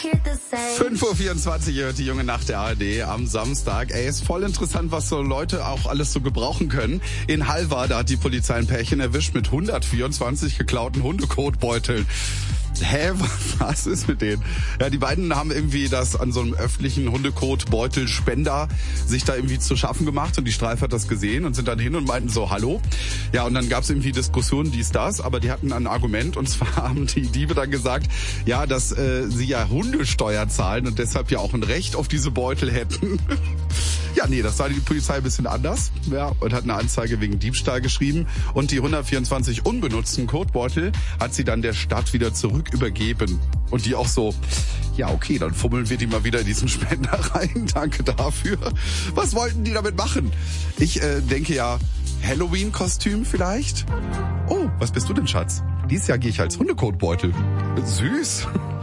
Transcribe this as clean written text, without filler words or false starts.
5:24 Uhr hört die junge Nacht der ARD am Samstag. Ey, ist voll interessant, was so Leute auch alles so gebrauchen können. In Halver, da hat die Polizei ein Pärchen erwischt mit 124 geklauten Hundekotbeuteln. Hä, was ist mit denen? Ja, die beiden haben irgendwie das an so einem öffentlichen Hundekotbeutelspender sich da irgendwie zu schaffen gemacht und die Streife hat das gesehen und sind dann hin und meinten so, hallo. Ja, und dann gab es irgendwie Diskussionen, dies, das, aber die hatten ein Argument und zwar haben die Diebe dann gesagt, ja, dass sie ja Hundesteuer zahlen und deshalb ja auch ein Recht auf diese Beutel hätten. Ja, nee, das sah die Polizei ein bisschen anders, ja, und hat eine Anzeige wegen Diebstahl geschrieben und die 124 unbenutzten Kotbeutel hat sie dann der Stadt wieder zurück übergeben. Und die auch so, ja okay, dann fummeln wir die mal wieder in diesen Spender rein, danke dafür. Was wollten die damit machen? Ich denke ja, Halloween-Kostüm vielleicht? Oh, was bist du denn, Schatz? Dieses Jahr gehe ich als Hundekotbeutel. Süß.